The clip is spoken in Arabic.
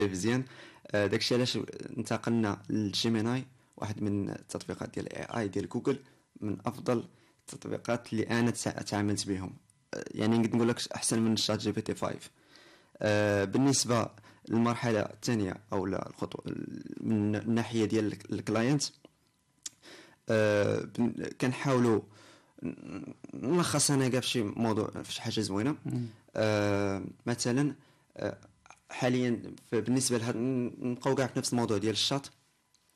مزيان. داكشي علاش انتقلنا للجيميناي، واحد من التطبيقات ديال الاي اي ديال جوجل، من افضل التطبيقات اللي انا تعاملت بهم. يعني نقدر نقول لك احسن من الشات جي بي تي 5. بالنسبه للمرحله الثانيه او الخطوه من الناحيه ديال الكلاينت، كنحاولوا نلخص انا كاع فشي موضوع، فشي حاجه زوينه. مثلا حاليا بالنسبه لهاد نبقاو كاع في نفس الموضوع ديال الشات.